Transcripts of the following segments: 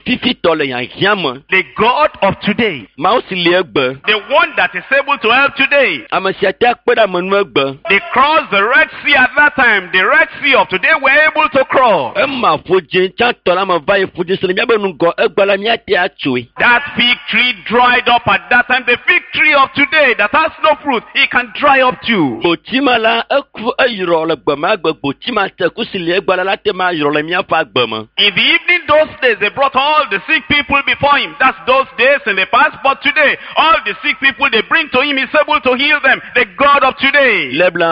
The God of today. The one that is able to help today. They crossed the Red Sea at that time. The Red Sea of today were able to cross. That fig tree dried up at that time. The fig tree of today that has no fruit, it can dry up too. In the evening those days, they brought all the sick people before him. That's those days in the past. But today, all the sick people they bring to him, he's able to heal them. The God of today.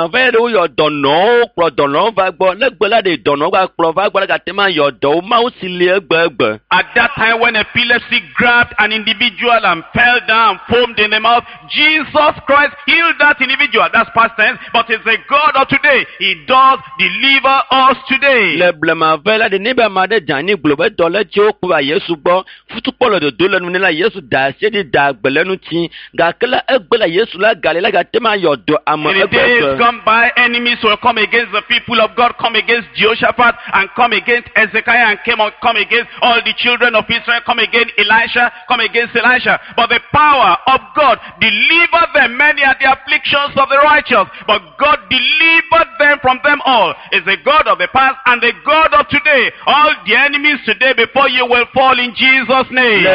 At that time when epilepsy grabbed an individual and fell down, foamed in the mouth, Jesus Christ healed that individual. That's past tense, but it's the God of today. He does deliver us today. In the days come by, enemies will come against the people of God, come against Jehoshaphat, and come against Hezekiah, and come against all the children of Israel, come against Elisha, come against Elisha. But the power of God delivered them. Many are the afflictions of the righteous, but God delivered them from them all. Is the God of the past and the God of today. All the enemies today before you will fall in Jesus' name.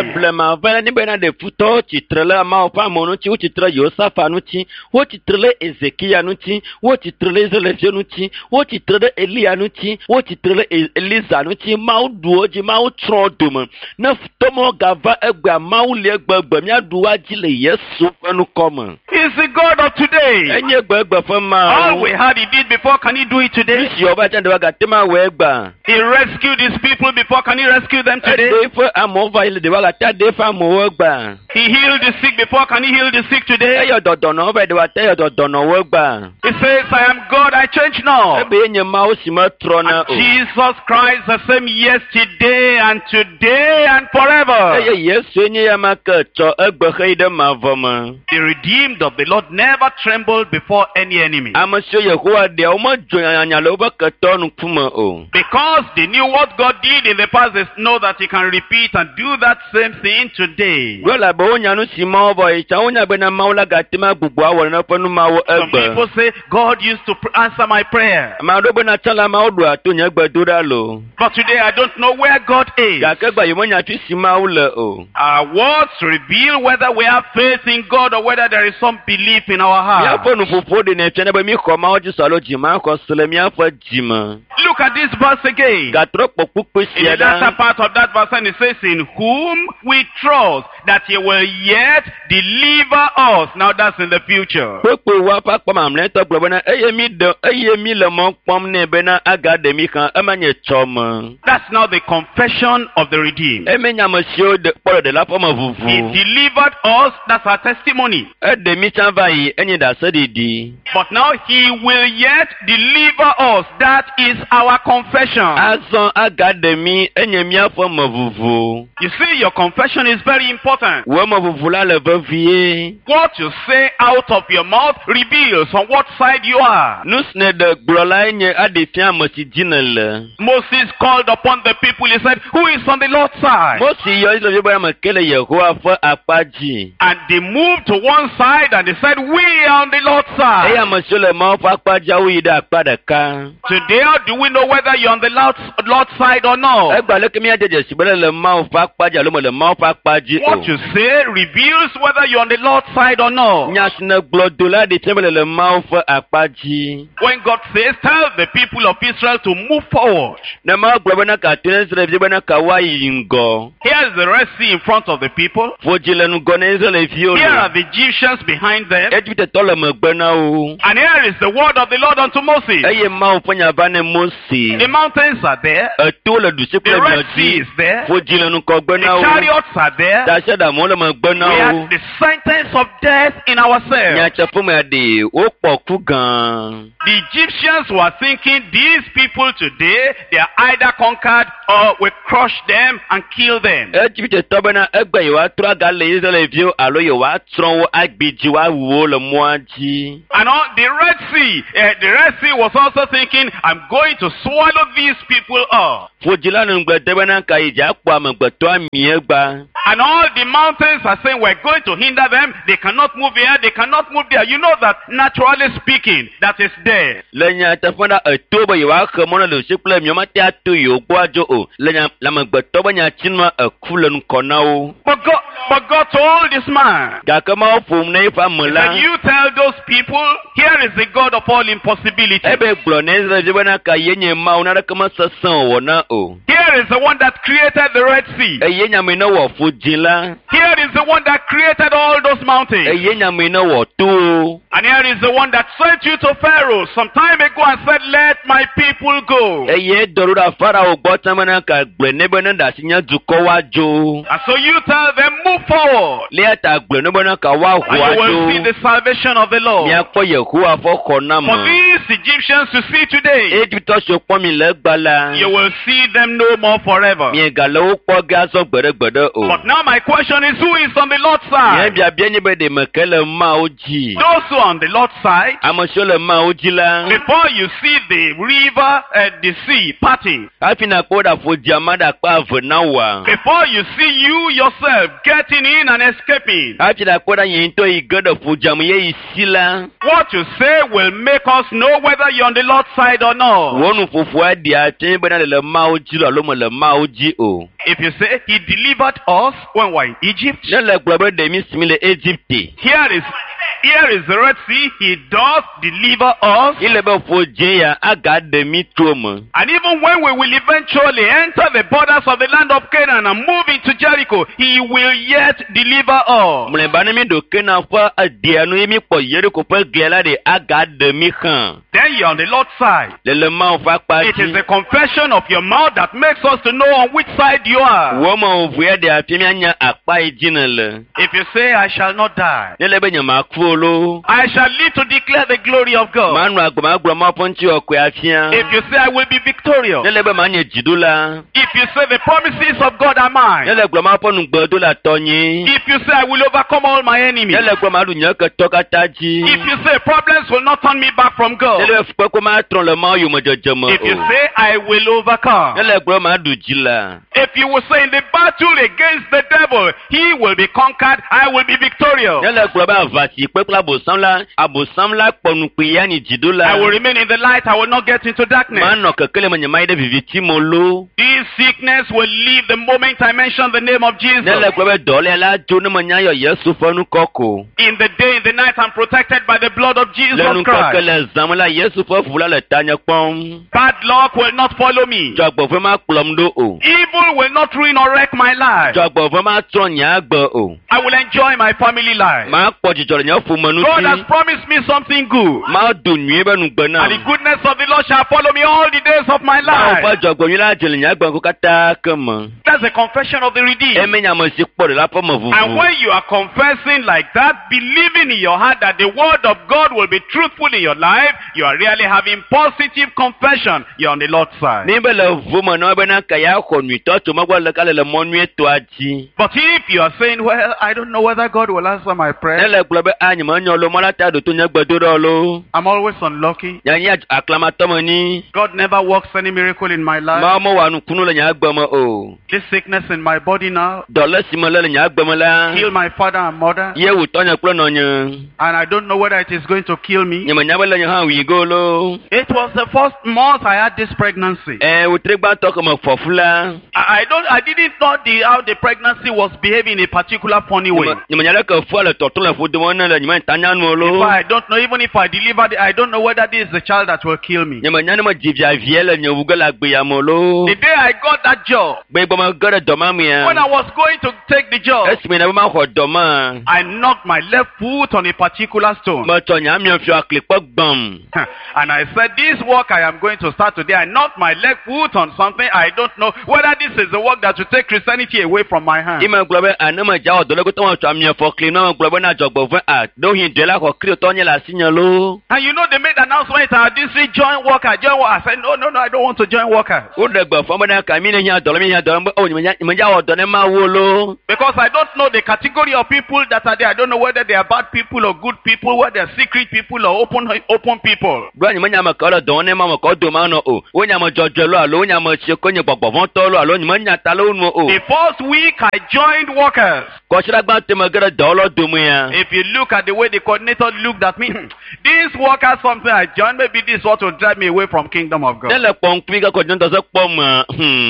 He's the God of today. All we had he did before, can he do it today? He rescued his people before, can he rescue them today? He healed the sick before, can he heal the sick today? He says, I am God, I change not. And Jesus Christ the same yesterday and today and forever. The redeemed of the Lord never trembled before any enemy. Because they knew what God did in the past, they know that he can repeat and do that same thing today. Some people say, God used to answer my prayer. But today I don't know where God is. Our words reveal whether we have faith in God or whether there is some belief in our heart. Look at this verse again. In the latter part of that verse, and it says, in whom we trust that he will yet deliver us. Now that's in the future. That's now the confession of the redeemed. He delivered us, that's our testimony. But now he will yet deliver us, that is our confession. You see, your confession is very important. What you say out of your mouth reveals on what side you are. Moses called upon the people. He said, who is on the Lord's side? And they moved to one side and they said, we are on the Lord's side. Today, how do we know whether you're on the Lord's side or not? What you say reveals whether you're on the Lord's side or not. When God says, tell the people of Israel to move forward. Here's the Red Sea in front of the people. Here are the Egyptians behind them. And here is the word of the Lord unto Moses. The mountains are there. The Red Sea is there. The chariots are there. We have the sentence of death in ourselves. The Egyptians were thinking, these people today, they are either conquered or we crush them and kill them. Egypte tobena egbe yewa tra gale Israelvio alo yewa tron wo agbiji wa wo le moaji. And all the Red Sea was also thinking, I'm going to swallow these people up. Fojila ngbe debena ka ija kwa mgbeto amiegba. And all the mountains are saying, we're going to hinder them. They cannot move here. They cannot move there. You know that, naturally speaking, that is there. Lenya tafanda etoba yewa khamona le shikule myomate atu yogwajo o. Lenya lamgbeto banya chinwa akulen konao. But God told this man, that you tell those people, here is the God of all impossibilities. Here is the one that created the Red Sea. Here is the one that created all those mountains. And here is the one that sent you to Pharaoh some time ago and said, let my people go. And so you tell them, move forward. And you will see the salvation of the Lord. For these Egyptians to see today, you will see them no more forever. But now my question is, who is on the Lord's side? Those who are on the Lord's side, before you see the river and the sea parting, before you see you yourself getting in and escaping, what you say will make us know whether you're on the Lord's side or not. If you say, he delivered us when we were in Egypt, here is the Red Sea, he does deliver us. And even when we will eventually enter the borders of the land of Canaan and move into Jericho, he will yet deliver us. Then you're on the Lord's side. It is the confession of your mouth that makes us to know on which side you are. If you say, I shall not die, I shall live to declare the glory of God. If you say, I will be victorious. If you say, the promises of God are mine. If you say, I will overcome all my enemies. If you say, problems will not turn me back from God. If you say, I will overcome. If you will say, in the battle against the devil, he will be conquered, I will be victorious. I will remain in the light, I will not get into darkness. This sickness will leave the moment I mention the name of Jesus. In the day, in the night, I'm protected by the blood of Jesus Christ. Bad luck will not follow me. Evil will not ruin or wreck my life. I will enjoy my family life. God has promised me something good. And the goodness of the Lord shall follow me all the days of my life. That's the confession of the redeemed. And when you are confessing like that, believing in your heart that the word of God will be truthful in your life, you are really having positive confession. You're on the Lord's side. But if you are saying, well, I don't know whether God will answer my prayer, I'm always unlucky, God never works any miracle in my life, this sickness in my body now kill my father and mother, and I don't know whether it is going to kill me. It was the first month I had this pregnancy. I didn't know how the pregnancy was behaving in a particular funny way. I don't know, even if I delivered it, I don't know whether this is the child that will kill me. The day I got that job, when I was going to take the job, I knocked my left foot on a particular stone. And I said, this work I am going to start today, I knocked my left foot on something. I don't know whether this is the work that will take Christianity away from my hand. Do hin de la ko kri to nya la sinya lo. And you know they made announcement in our district, join worker, join worker. I said, no, I don't want to join workers. O de gba fo mo na ka mi ne nya do o ni ja o do ne ma wo lo. Because I don't know the category of people that are there. I don't know whether they are bad people or good people, whether they are secret people or open people. Bro ni mo nya ma ko lo do ne ma mo ko do ma no o. O nya mo jojo lo alo, o nya mo se ko nya gbogbo fon to lo alo ni mo nya ta lo nu o. The first week I joined workers. Ko sira gba te mo gere do lo do mu ya. If you look at the way the coordinator looked at me, these workers something I joined, maybe this is what will drive me away from kingdom of God. Le pon pi ga ko don to se po mo.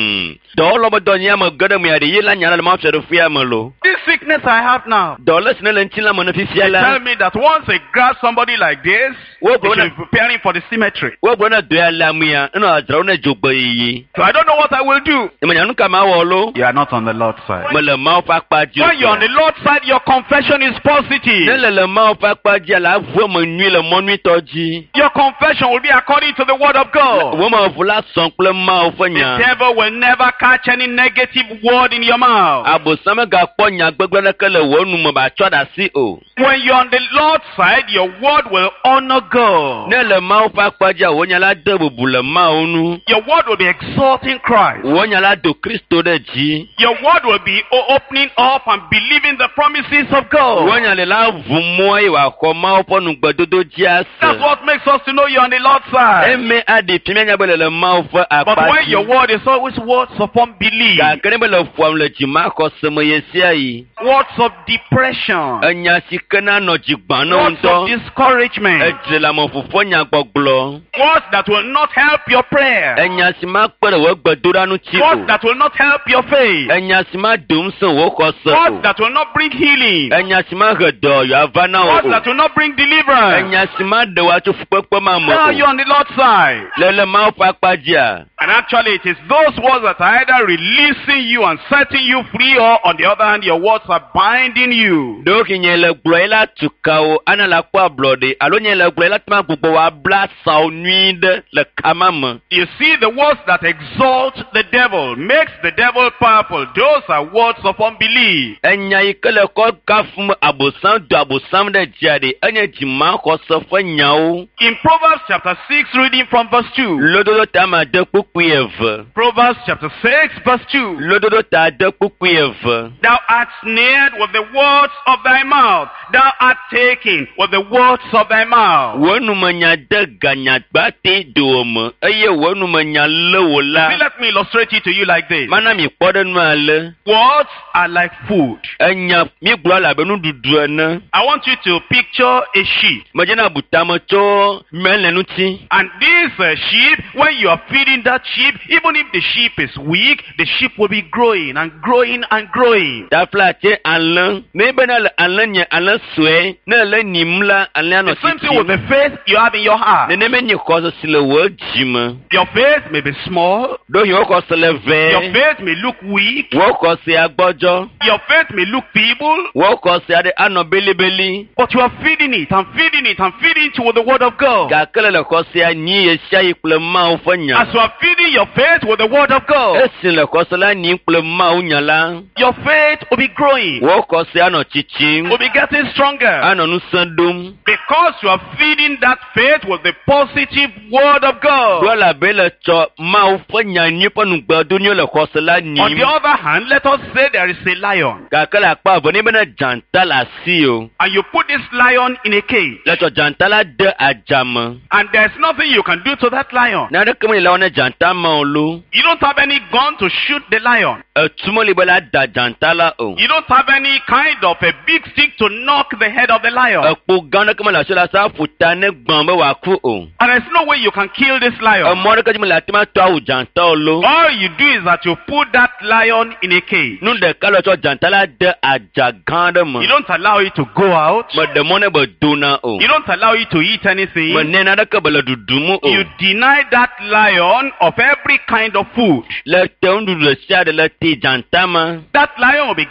Do lo bo do nya mo gere mu ya de yi la nya la mo se do fia mo lo. This sickness I have now. Do le sne le ntin la mo na fifia la. Tell me that once I grab somebody like this, we should be preparing for the cemetery. Wo bo na do ya la mu ya, no adro na jogbo yi. So I don't know what I will do. E mo nya nu ka ma wo lo. You are not on the Lord's side. Mo le ma fa pa ju. When you're on the Lord's side, your confession is positive. Le ma fa pa ji la vo mo nui le mo nui to ji. Your confession will be according to the word of God. Wo ma fu la son ple ma o fa nya. The devil will never catch any negative word in your mouth. Abo sama ga po nya gbegbe na kele wo nu mo ba cho da si o. When you're on the Lord's side, your word will honor God. Ne le ma fa pa ji wo nya la de bubu le ma o nu. Your word will be exalting Christ. Wo nya la do Kristo de ji. Your word will be opening up and believing the promises of God. Wo nya le la vu mo e wa ko ma o po nu gbedodo ji as. That's what makes us to know you're on the Lord's side. Eme adi pime nya bele le ma o fa apa. But when your word is always words upon belief. Ga kene bele fo le ji ma ko se mo yesia yi. Words of depression. Enya sikena no jigban no Words nto. of discouragement. Ejela mo fufo nya gboglo. Words that will not help your prayer. Enya sima pere wo gbedura nu chi Words o. that will not help your faith. Enya sima dum so wo ko so. Words that will not bring healing. Enya sima gedo yo avana Words o. that will not bring deliverance. Enya sima de wa tu fupepo ma mo. Now you're on the Lord's side. Lele ma fa pajia. And actually it is those words that are either releasing you and setting you free, or on the other hand your words are binding you. Do kinyele gloila tukao ana la kwa blode. Alo nyele gloila tma gbogbo wa bla sa nuide le kamam. You see, the words that exalt the devil, makes the devil powerful, those are words of unbelief. Enya ikele ko kafum abosam do abosam de jade. Enya jima ko so fa nyao. In Proverbs chapter 6, reading from verse 2. Lododo tama de pukuyev. Proverbs chapter 6, verse 2. Lododo ta de pukuyev. Thou art snared with the words of thy mouth. Thou art taken with the words of thy mouth. Wonu manya de ganya gbate dom. Eye wonu manya lewola. See, let me illustrate it to you like this. Mana mi kpode nu ale. Words are like food. Enya mi glo la benu dudu ene. I want you to picture a sheep. Majena butamo cho melenu ti. And this sheep, when you are feeding that sheep, even if the sheep is weak, the sheep will be growing and growing and growing. Da flate anlen. Me benal anlen nye anlen swe. Ne le nimla anlen no The same thing with the faith you have in your heart. Ne ne me ni ko so sile wo jima. Your faith may be small. Do yo ko se le ve. Your faith may look weak. Wo ko se agbojo. Your faith may look feeble. Wo ko se ade ano belibeli. But you are feeding it and feeding it and feeding it with the word of God. Ga kele le ko se ani ye sha iple ma ofanya. As you are feeding your faith with the word of God, Esin le ko se la ni iple ma unyala. your faith will be growing, Wo ko se ano chichi. will be getting stronger. Ano nu sandum. Because you are feeding that faith with the positive word of God. Do la bele cho ma ofanya ni pa nu gbadu ni le ko se la ni. On the other hand, let us say there is a lion, Ga kele akpa bo ni bena jantala si o. and you put this lion in a cage, Le cho jantala de ajama. and there's nothing you can do to that lion. Na de kemi la one jantama olu. You don't have any gun to shoot the lion. Tumo li bela da jantala o. You don't have any kind of a big stick to knock the head of the lion. Epo gana kemi la sela sa futa ne gbambe wa ku o. And there's no way you can kill this lion. Mo de kemi la tima to awu janta olu. All you do is that you put that lion in a cage. Nu de kalo cho jantala de ajaganda mo. You don't allow it to go out. Mo de mo ne bo dona o. You don't allow it to eat anything. Mo ne na de ke bela dudumu o. You deny that lion of every kind of food. Le te undu le sia de le ti jantama. That lion will be getting weak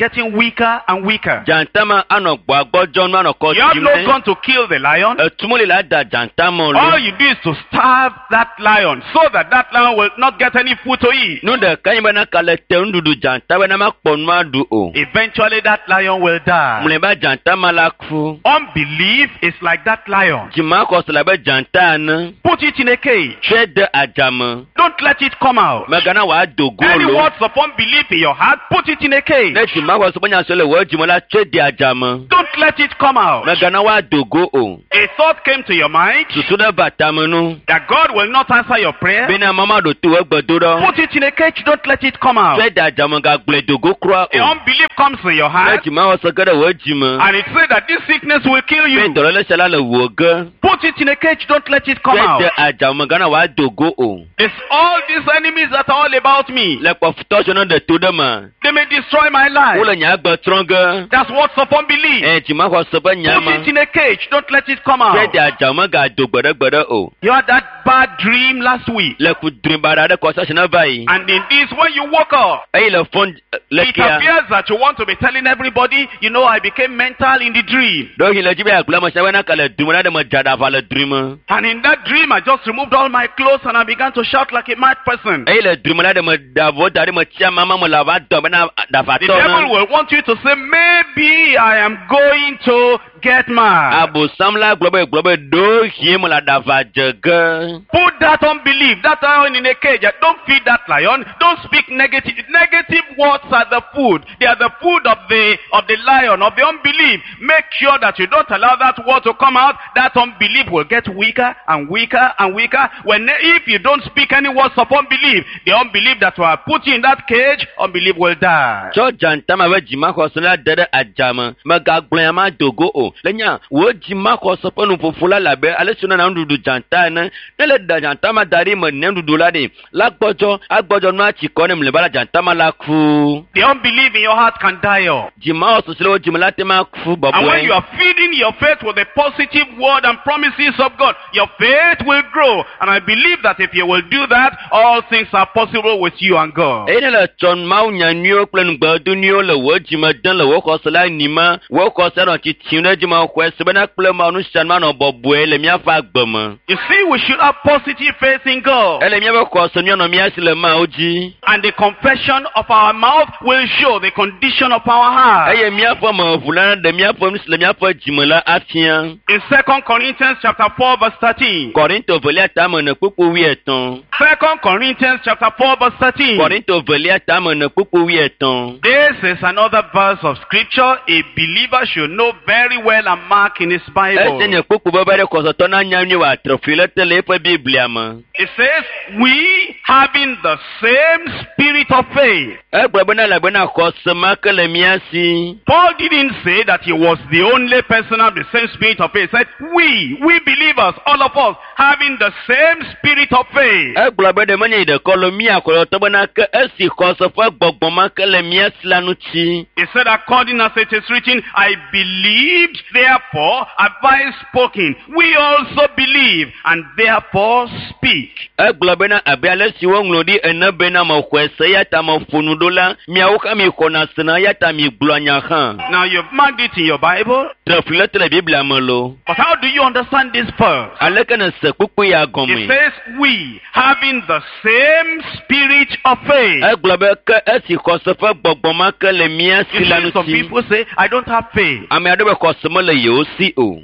weaker and weaker. Jantama anogbo agbojo nu anoko You have no gun to kill the lion. Etumole la da jantama lo. All you do is to starve that lion so that that lion will not get any food to eat. Nu de kan bana kale te ndudu jantama na makponu adu o. Eventually that lion will die. Mle ba jantama la ku. Unbelief is like that lion. Jima ko se la be jantana. Put it in a cage. Trade ajama. Don't let it come out. Magana wa dogo Any lo. words of unbelief in your heart, put it in a cage. Ne jima ko so banya so le wo jima la trade ajama. Don't let it come out. Magana wa dogo o. A thought came to your mind Tutuda batamanu. that God will not answer your prayer. Bina mama do tu egbodo. Put it in a cage. Don't let it come out. Trade ajama ga gble dogo kro The o. unbelief comes in your Ne heart jima wo so gada wo jima. and it says that this sickness will kill Be you. dole le sala le wo ga. Put it in a cage. Don't let it come out. Trade ajama gana wa dogo o. It's all these enemies that are all about me. Le pofto so no de to de ma. They may destroy my life. Wo le nya gbo tronga. That's what's upon belief. Jima ko so ba Put nyama. it in a cage. Don't let it come out. Trade ajama ga dogboro o. You had that bad dream last week. Le ku dream bara de ko sa na bai. And in this, when you woke up, Ei le fon le it kia. appears that you want to be telling everybody, you know, I became mental in the dream. Do hi le jibe akula ma shawana kala dumuna de ma jada fa le dream. And in that dream, I just removed all my clothes and I began to shout like a mad person. Ei le dream de ma davo dari ma chia mama mo la va do na da fa The to devil na. will want you to say, maybe I am going to get mad. Abu samla globe do hi mo la da va jega. Put that unbelief, that lion in a cage. Don't feed that lion. Don't speak negative. Negative words are the food. They are the food of the lion, of the unbelief. Make sure that you don't allow that word to come out. That unbelief will get weaker and weaker and weaker. If you don't speak any words of unbelief, the unbelief that will put you in that cage, unbelief will die. Cho jantama we jima ko so la de ajama. Ma ga gblon ma dogo o. Lenya wo jima ko so ponu fofula la be ale suna na ndudu jantana. Tele da jantama dari mo ne ndudu la de. La agbojo no achi ko ne mle bala jantama la ku. The unbelief in your heart can die off. Jima o so sele o jima la te ma ku bobo. And when you are feeding your faith with the positive word and promises of God, your faith will grow. And I believe that if you will do that, all things are possible with you and God. Ene le chon mau nya nyo plen gbadu nyo le wo jima dan le wo ko so la nima wo ko se no chi tine jima ko se bena ple ma nu shan ma no bobo le mia fa gbama. You see, we should have positive faith in God. Ele mia ko so nyo no mia sile ma oji. And the confession of our mouth will show the condition of our heart. Eye mia fo ma fulana de mia fo sile mia fo jima la afia. In 2 Corinthians chapter 4 verse 13. Korinto velia ta mo na pupu wi eton. 2 Corinthians chapter 4 verse 13. Korinto velia ta mo na pupu wi eton. This is another verse of scripture a believer should know very well and mark in his Bible. Ese ne pupu babare ko so to na nya nyi wa trofile tele pe biblia ma. It says, we having the same spirit of faith. Egbebena la bena ko se ma kele mia si. Paul didn't say that he was the only person of the same spirit of faith. He said, we believers, all of us, having the same spirit of faith. Egbebena manya de kolomia ko to bena ke esi ko so fa gbogbo ma kele mia slanu chi. He said, according as it is written, I believed, therefore have I spoken. We also believe, and therefore speak. Egbebena abiale si wonglodi enabena mo kwese ya ta mo funudola mia uka mi kona sna ya ta mi glonya han. Now you've marked it in your Bible. Trofile tele biblia molo. But how do you understand this verse? Aleke na se pupu ya It gomi. says, we having the same spirit of faith. Eglobe ke esi ko so fa gbogbo ma kele mia You see, slanu some chi. people say, I don't have faith. Ame adobe ko so mo le yo si o.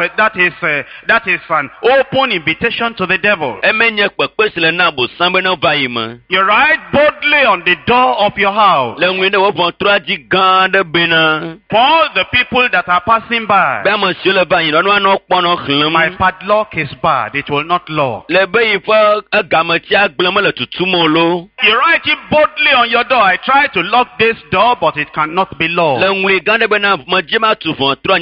That is an open invitation to the devil. Emenye pepe sile na bo sambe na bayi ma. You write boldly on the door of your house. Le ngwinde wo bon traji gande bena. For the people that are passing by, Ba mo sile bayi no no pono khlam. my padlock is bad, it will not lock. Le bayi fa agamachi agblemo le tutumo lo. You write it boldly on your door. I try to lock this door, but it cannot be locked. Le ngwi gande bena majima tu fon tro nya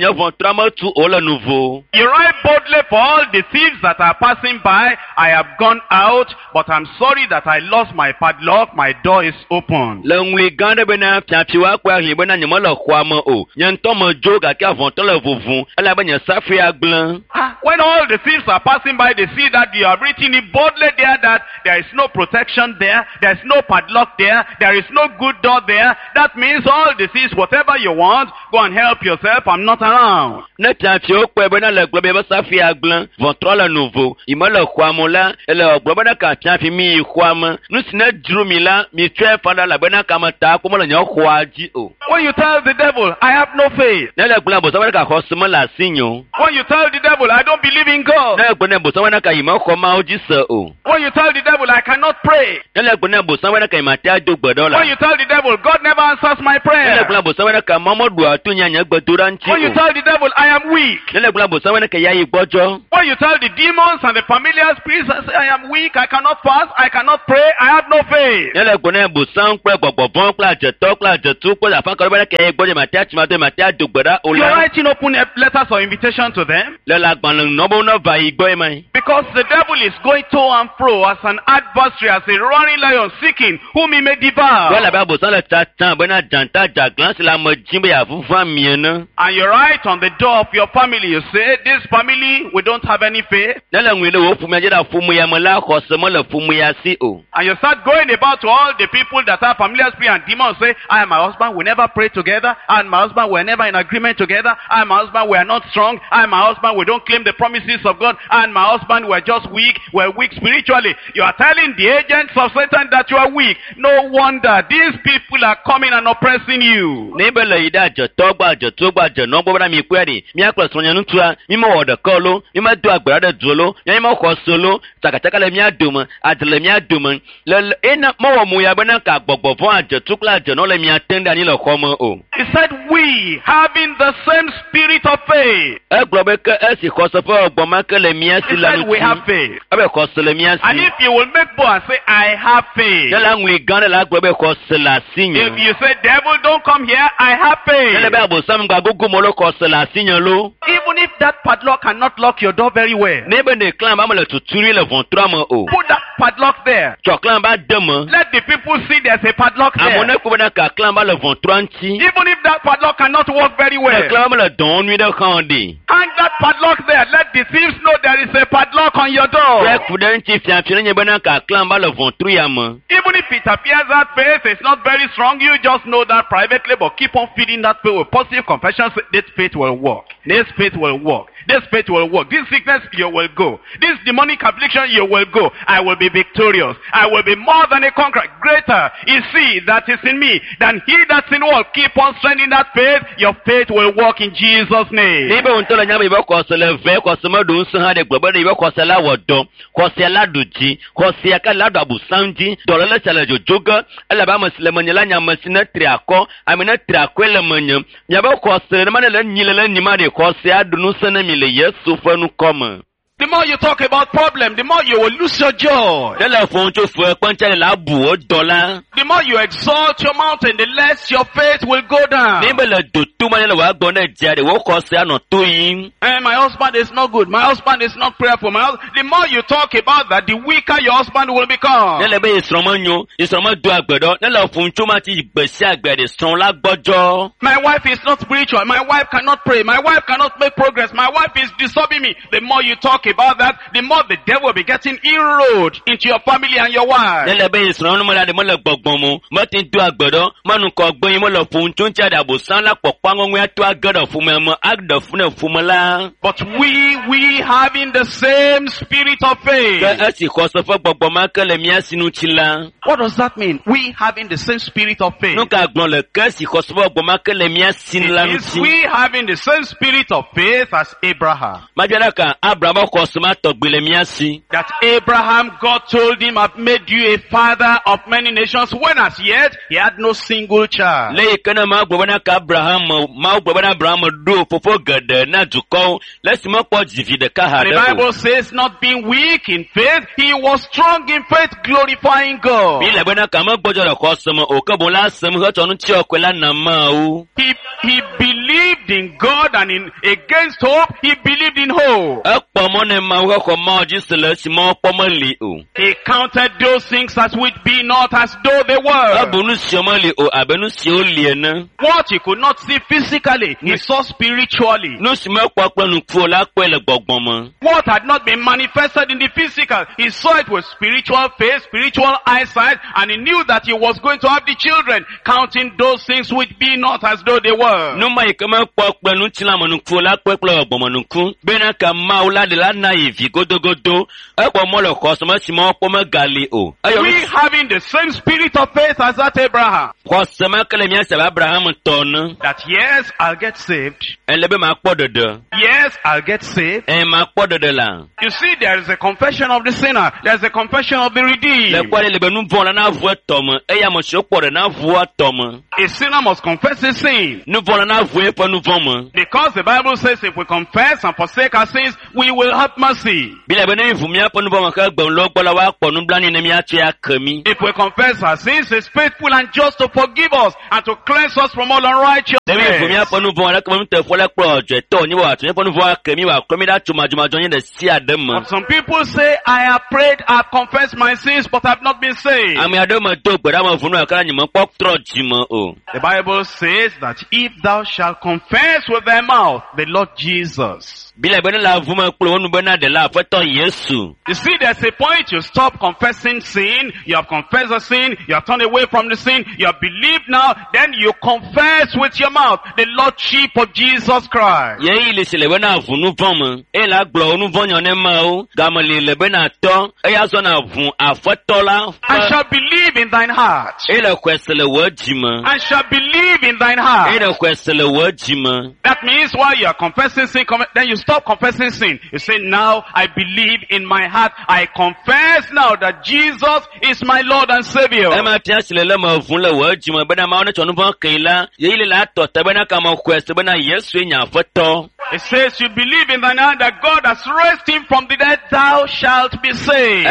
ne vont trama tu o le nouveau. You write boldly for all the thieves that are passing by. I have gone out, but I'm sorry that I lost my padlock. My door is open. Le ngui gande bena piapiwa kwa hi bena nyama le kwama o. Nyanto mo joga ki avonto le vuvun. Ela benya safi aglan. When all the thieves are passing by, they see that you have written it boldly there that there is no protection there, there is no padlock there, there is no good door there. That means all the thieves, whatever you want, go and help yourself. I'm not around. Ne piapiwa kwa bena le globe be safi aglan. Ventro le nouveau. Ima le kwamo la. Ele globe na ka piapi mi kwama. Nu sine dru mi la. Mi tue fanda la bena kama ta kuma le nyo kwaji o. When you tell the devil, I have no faith. Ne le gula bo sa bena ka khosuma la sinyo. When you tell the devil, I don't believe in God. Ne gune bo sa bena ka ima khoma o jisa o. When you tell the devil, I cannot pray. Ne le gune bo sa bena ka ima ta do gbodo la. When you tell the devil, God never answers my Ne prayer. le gula bo sa bena ka mamo do atu nyanya gbodura nti When you o. tell the devil, I am weak. Ne le gula bo sa bena ka yayi gbojo. When you tell the demons and the familiar spirits, I say, I am weak, I cannot fast, I cannot pray, I have no faith. Ne le gune bo san kple gbogbo kple ajeto kple ajetu kple afan ko bena ka yayi gbojo ma ta chima do ma ta do gboda o You're la. writing open letters of invitation to them Le la gban no bo no va igbo e mai. because the devil is going to and fro as an adversary, as a roaring lion seeking whom he may devour. Wala ba bo san le ta tan bena janta jaglan si la mo jimbe ya fufa miena. And you write on the door of your family, you say, this family, we don't have any faith. Ne le ngwe le wo fumu ya da fumu ya mo la khosemo le fumu ya si o. And you start going about to all the people that are familiar spirit and demons, say, I and my husband, we never pray together. I and my husband, we're never in agreement together. I and my husband, we're not strong. I and my husband, we don't claim the promises of God. I and my husband, we're just weak. We're weak spiritually. You are telling the agents of Satan that you are weak. No wonder these people are coming and oppressing you. Nebe le ida je togba je togba je no bo na mi kweri. Mi akro sonya ntua, mi mo wo de kolo, mi ma do agbara de dolo, mi ma ko solo, takataka le mi adum, adle mi adum. Le ena mo wo mu ya bena ka gbogbo fun aje tukla je no le mi atenda ni le komo o. He said, we having the same spirit of faith. E globe ke e si ko so fo ogbo ma ke le mi asi He la said, we have faith. E be ko so le mi asi. And if you will make bold and say, I have faith. Ne la ngwe gan la globe ko so la sinyo. If you say, devil, don't come here, I have Ne le faith. be bo sam gba gugu mo lo ko so la sinyo lo. Even if that padlock cannot lock your door very well, Nebe ne clan ba mo le tuturi le ventro mo o. put that padlock there. Choklan ba demo. Let the people see there's a padlock there. Amone ko bena ka clan ba le ventro anti. Even if that padlock cannot work very Le well, clan ba le don nuit de khandi. hang that padlock there. Let the thieves know there is a padlock on your door. Rek fudanti fianfine nye bena ka clan ba le ventro ya mo. Even if it appears that faith is not very strong, you just know that privately, but keep on feeding that faith with positive confessions. This faith will work. This faith will work. This faith will work. This sickness, you will go. This demonic affliction, you will go. I will be victorious. I will be more than a conqueror. Greater is he that is in me than he that's in the world. Keep on strengthening that faith. Your faith will work in Jesus' name. Nebe unto la nyama ibe ko so le ve ko so mo do nso ha de gbobo de ibe ko so la wodo. Ko se la duji, ko se aka la do abusanji, do le sele jojoga, ala ba muslim nyela nyama sina triako, amina triako le manyam. Nyaba ko so le manele nyile le nyima de ko se adunu sene mi le Yesu fanu koma. The more you talk about problem, the more you will lose your joy. Dele fon to fo kwancha la bu o dola. The more you exalt your mountain, the less your faith will go down. Nebe le do tu manele wa gbo na jare wo ko se ano to yin. And my husband is not good. My husband is not prayerful. The more you talk about that, the weaker your husband will become. Nele be isromanyo, isroman do agbedo, nele fun tu ma ti gbesi agbede son la gbojo. My wife is not spiritual. My wife cannot pray. My wife cannot make progress. My wife is disturbing me. The more you talk about that, the more the devil will be getting inroad into your family and your wife. Nele be isron mo la de mo le gbogbon mu, mo tin do agbedo, manu ko gbon yin mo lo fun tu ntia da bo san la popa nwe atu agbedo fun mo agdo fun e fun mo la. But we having the same spirit of faith. Ke esi ko so fo gbogbo ma ke le mi asinu ti la. What does that mean? We having the same spirit of faith. Nu ka gbon le ke si ko so fo gbogbo ma ke le mi asin la It is nti. we having the same spirit of faith as Abraham. Ma jara ka Abraham ko That Abraham, God told him, I've made you a father of many nations, when as yet he had no single child. The Bible says, not being weak in faith, he was strong in faith, glorifying God. He believed in God, and against hope, he believed in hope. He counted those things as which be not as though they were. What he could not see physically, he saw spiritually. What had not been manifested in the physical, he saw it with spiritual faith, spiritual eyesight, and he knew that he was going to have the children, counting those things which be not as though they were. We having the same spirit of faith as that Abraham. That yes, I'll get saved. Yes, I'll get saved. You see, there is a confession of the sinner. There is a confession of the redeemed. A sinner must confess his sin. Because the Bible says if we confess and forsake our sins, we will have mercy. If we confess our sins, he is faithful and just to forgive us and to cleanse us from all unrighteousness. Some people say, I have prayed, I have confessed my sins, but I have not been saved. The Bible says that if thou shalt confess with thy mouth the Lord Jesus. You see, there's a point you stop confessing sin, you have confessed the sin, you have turned away from the sin, you have believed now, then you confess with your mouth the Lordship of Jesus Christ. I shall believe in thine heart. I shall believe in thine heart. That means while you are confessing sin, then you stop confessing sin. You say, now I believe in my heart. I confess now that Jesus is my Lord and Savior. It says you believe in thine heart that God has raised him from the dead, thou shalt be saved.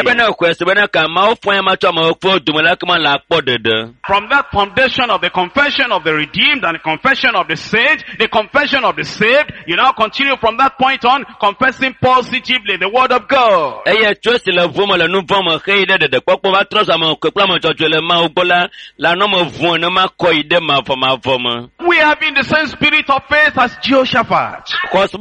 From that foundation of the confession of the redeemed and the confession of the saints, the confession of the saved, you now continue from that point on, confessing positively the word of God. We have in the same spirit of faith as Jehoshaphat.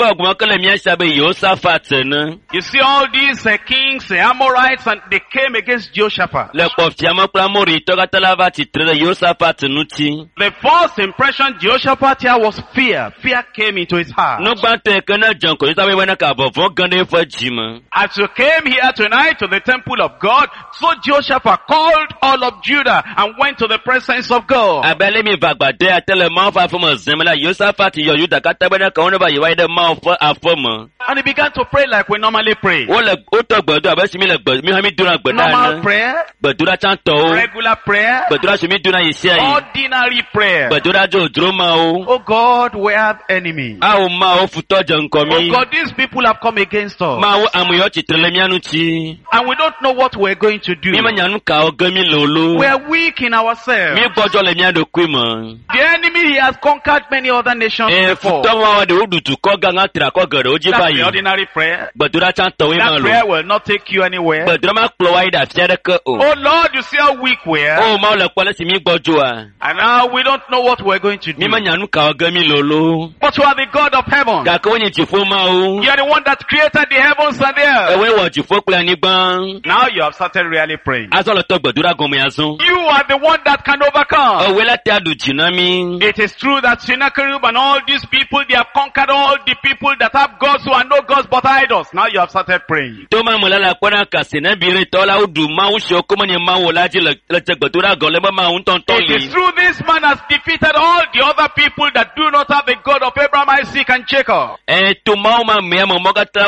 You see all these kings, the Amorites, and they came against Jehoshaphat. The first impression Jehoshaphat here was fear. Fear came into his heart. As you came here tonight to the temple of God, so Jehoshaphat called all of Judah and went to the presence of God. And he began to pray like we normally pray. Normal prayer, regular prayer, ordinary prayer. Oh God, we have enemies. Oh God, these people have come against us. And we don't know what we're going to do. We are weak in ourselves. The enemy, he has conquered many other nations before. That's the ordinary prayer. That prayer will not take you anywhere. Oh Lord, you see how weak we are. And now we don't know what we're going to do. But you are the God of heaven. You are the one that created the heavens and the earth. Now you have started really praying. You are the one that can overcome. It is true that Sennacherib and all these people, they have conquered all the people that have gods who are no gods but idols. Now you have started praying. It is true this man has defeated all the other people that do not have the God of Abraham, Isaac, and Jacob.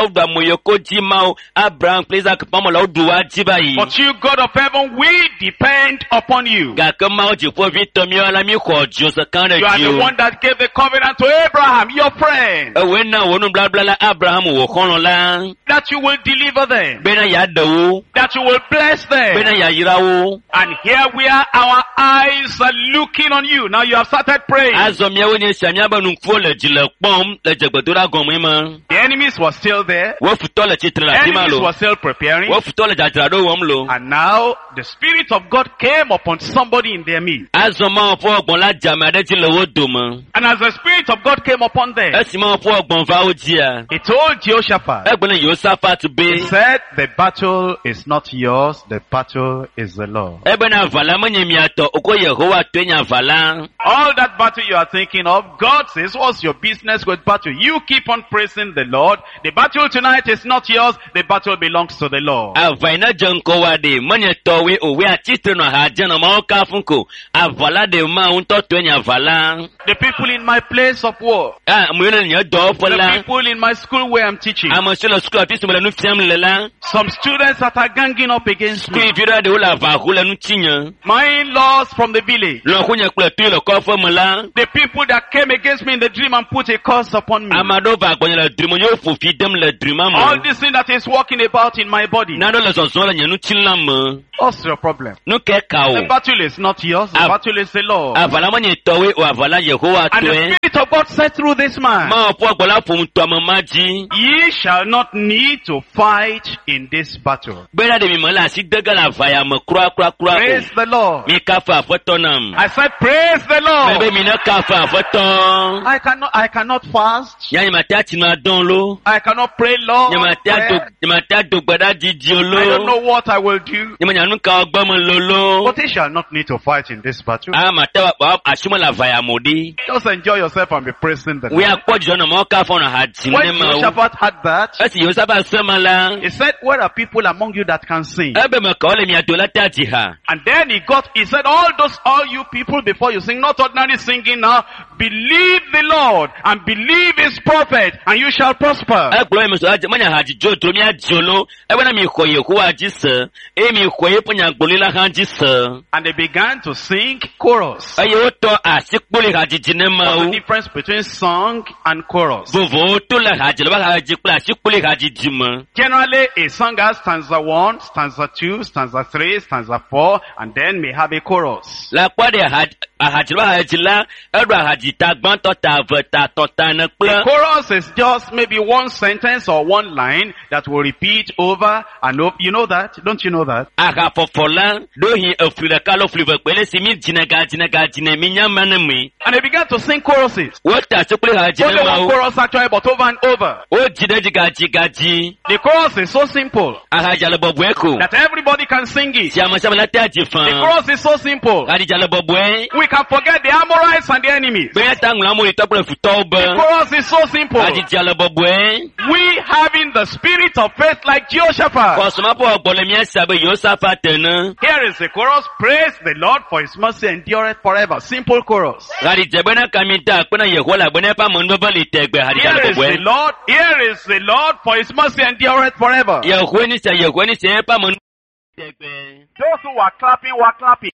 gba moyoko ji mau Abraham Isaac pamo la duwa ji bayi. But you, God of heaven, we depend upon you. Ga ke mau ji fo vito mi ala mi ko jo se kan de You are the one that gave the covenant to Abraham, your friend. We na wonu bla bla la Abraham wo kono la. That you will deliver them. Bena ya dawo. That you will bless them. Bena ya yirawo. And here we are, our eyes are looking on you. Now you have started praying. Azomia woni samia ba nu fo le jile pom le jegbodora gomo ma. The enemies were still there. Wo futo le chitre la Enemies timalo. were still preparing. Wo futo le jatrado womlo. And now the Spirit of God came upon somebody in their midst. Azoma fo ogbon la jama de jile wo doma. And as the Spirit of God came upon them, Esima fo ogbon va ojia. he told Jehoshaphat, Egbon Yosafat he be. said, the battle is not yours, the battle is the Lord. Ebe na vala manye miato oko Yehowa twenya vala. All that battle you are thinking of, God says, what's your business with battle? You keep on praising the Lord. The battle tonight is not yours, the battle belongs to the Lord. Avaina jonko wade manye towe owe atiste no haja na maoka funko. Avala de ma unto twenya vala. The people in my place of work, Mwene nye do the fola. people in my school where I'm teaching, Amashola school atiste mele nu fiam lela. some students that are ganging up against me, School vira de ula va hula nu tinya. my in-laws from the village, Lo kunya kule tu lo kofo mela. the people that came against me in the dream and put a curse upon me. Amado va kwenye la dream yo fufi dem le dream All ama. this thing that is walking about in my body. Nado le sonson la nyanu chilama. What's your problem? Nu ke The kao. battle is not yours, the battle is the Lord. Avala manye towe o avala Yehowa And the twe. Spirit of God said through this man, Ma po agbola fo mtu amamaji. ye shall not need to fight in this battle. Bena de mi mala si daga la vaya me kura kura kura. Praise the Lord. Mi kafa fotonam. I said, praise the Bebe Lord. mi na kafa foton. I cannot fast. Ya nyamata chima don lo. I cannot pray, Lord. Nyamata do gbada jiji I don't lo. know what I will do. Nyamanya nu ka ogbamo lolo. But he shall not need to fight in this battle. Mata wa ashimo la vaya modi. Just enjoy yourself and be praising the We Lord. akpo jona mo ka fo na hati When ne ma. Jehoshaphat had that, Esi yo saba semala. he said, where are people among you that can sing? Ebe me ka ole mi adola tati ha. And then he said, all you people before you sing, not ordinary singing now, believe the Lord and believe his prophet and you shall prosper. Eglo mi so aje manya haji jo to mi ajolo. Ebe na mi koye ko aji se. E mi koye ponya gbolila hanji se. And they began to sing chorus. Aye o to asikpoli haji jine ma What's the o. difference between song and chorus? Vovo to la haji lo ba haji kula asikpoli haji jima. Generally, a song has stanza 1, stanza 2, stanza 3, stanza 4, and then may have a chorus. La kwa de haji lo haji la. Edo haji ta gban to ta veta to ta ne The kple. chorus is just maybe one sentence or one line that will repeat over and over. You know that? Don't you know that? Aga fofola do hi ofrida kalo flive pele si mi jinega mi nyama ne mi. And they began to sing choruses. What asikpoli haji Only ne ma one o. chorus actually, but over and over. O jide jigaji. The chorus is so simple Aha jale bobweko. that everybody can sing it. Si amashama la taji The fan. chorus is so simple. Hadi jale bobwe. We can forget the Amorites and the enemies. Benya tangula mo itopule The futobe. chorus is so simple. Hadi jale bobwe. We having the spirit of faith like Jehoshaphat. Kosoma po ogbole mi asabe Yosafat ne. Here is the chorus. Praise the Lord for his mercy endureth forever. Simple chorus. Hadi jebena kamita kuna Yehola bone pa mo nbele tegbe hadi jale Here is the bobwe. Lord. Here is the Lord for his mercy endureth forever. Yehweni se pa mo tegbe. Those who were clapping were clapping.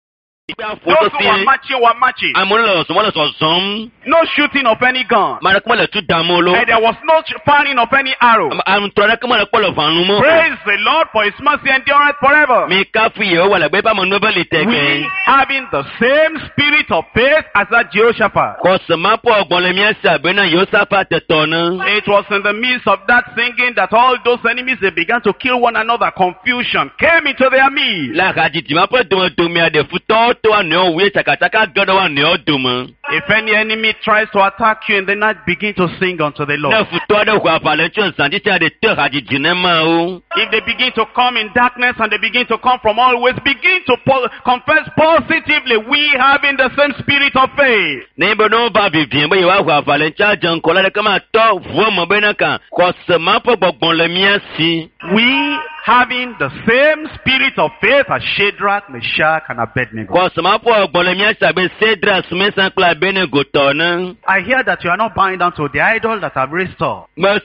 Those who were marching were marching. Amola so zom. No shooting of any gun. Mara kuma le tu damolo. And there was no firing of any arrow. Am tora kuma le polo vanu mo. Praise the Lord for his mercy endureth forever. Mi kafu Yehowa le pa mo nbele We tegbe. having the same spirit of faith as that Jehoshaphat. Kosoma po ogbole mi asabe na Yosafat tona. It was in the midst of that singing that all those enemies, they began to kill one another. Confusion came into their midst. La haji ti ma po do mi ade futo to wa ne o we takataka godo wa ne o dum. If any enemy tries to attack you in the night, begin to sing unto the Na Lord. futo de kwa valention santi ti ade te haji jinema o. If they begin to come in darkness and they begin to come from all ways, begin to confess positively, we having the same spirit of faith. Ne bo no ba vivien bo wa kwa valention jan ko la de kama to vo mo be na kan. Kosoma po gbogbon le mi asi. We having the same spirit of faith as Shadrach, Meshach, and Abednego. Kosoma po ogbon le mi asabe Cedras Mesa kla I hear that you are not bowing down to the idol that I've restored. They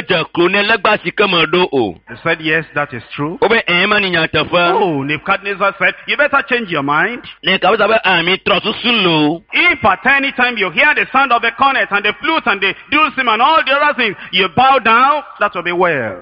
said, yes, that is true. Oh, Nebuchadnezzar said, you better change your mind. If at any time you hear the sound of the cornet and the flute and the dulcimer and all the other things, you bow down, that will be well.